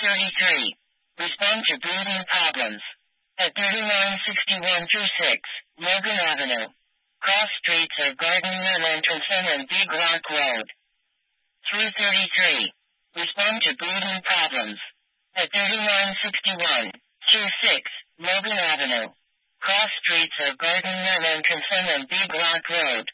333. Respond to breathing problems. At 3961 through 6, Logan Avenue. Cross streets are Garden Mill Entrance and Big Rock Road. 333. Respond to breathing problems. At 3961 through 6, Logan Avenue. Cross streets are Garden Mill Entrance and Big Rock Road.